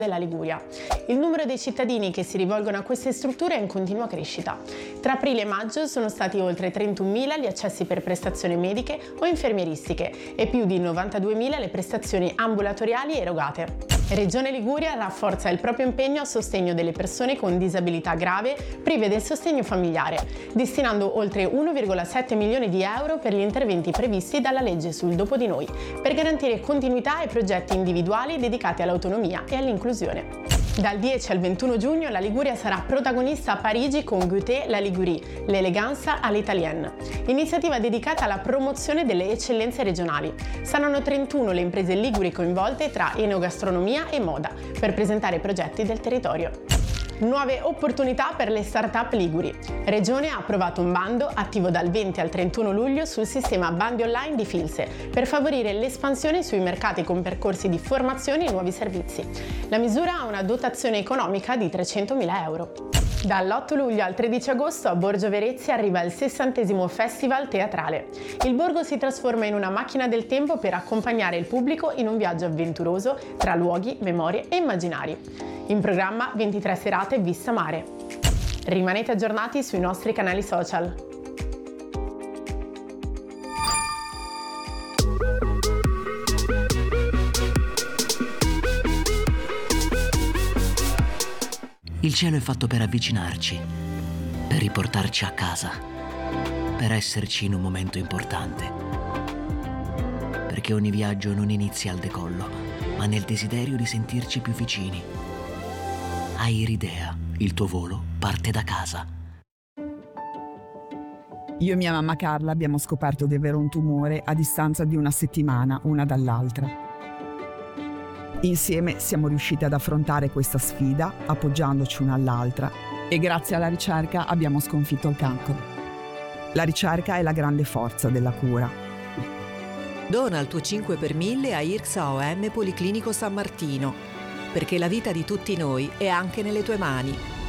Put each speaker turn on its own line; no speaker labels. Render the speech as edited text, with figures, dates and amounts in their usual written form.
della Liguria. Il numero dei cittadini che si rivolgono a queste strutture è in continua crescita. Tra aprile e maggio sono stati oltre 31.000 gli accessi per prestazioni mediche o infermieristiche e più di 92.000 le prestazioni ambulatoriali erogate. Regione Liguria rafforza il proprio impegno a sostegno delle persone con disabilità grave prive del sostegno familiare, destinando oltre 1,7 milioni di euro per gli interventi previsti dalla legge sul Dopo di Noi, per garantire continuità ai progetti individuali dedicati all'autonomia e all'inclusione. Dal 10 al 21 giugno la Liguria sarà protagonista a Parigi con Goûter la Ligurie, l'eleganza all'italienne, iniziativa dedicata alla promozione delle eccellenze regionali. Saranno 31 le imprese liguri coinvolte tra enogastronomia e moda per presentare progetti del territorio. Nuove opportunità per le start-up liguri. Regione ha approvato un bando attivo dal 20 al 31 luglio sul sistema bandi online di Filse per favorire l'espansione sui mercati con percorsi di formazione e nuovi servizi. La misura ha una dotazione economica di 300.000 euro. Dall'8 luglio al 13 agosto a Borgio Verezzi arriva il 60° Festival Teatrale. Il borgo si trasforma in una macchina del tempo per accompagnare il pubblico in un viaggio avventuroso tra luoghi, memorie e immaginari. In programma 23 serate vista mare. Rimanete aggiornati sui nostri canali social.
Il cielo è fatto per avvicinarci, per riportarci a casa, per esserci in un momento importante. Perché ogni viaggio non inizia al decollo, ma nel desiderio di sentirci più vicini. Airidea, il tuo volo parte da casa.
Io e mia mamma Carla abbiamo scoperto di avere un tumore a distanza di una settimana una dall'altra. Insieme siamo riusciti ad affrontare questa sfida appoggiandoci una all'altra e grazie alla ricerca abbiamo sconfitto il cancro. La ricerca è la grande forza della cura.
Dona il tuo 5 per 1000 a IRCSA OM Policlinico San Martino, perché la vita di tutti noi è anche nelle tue mani.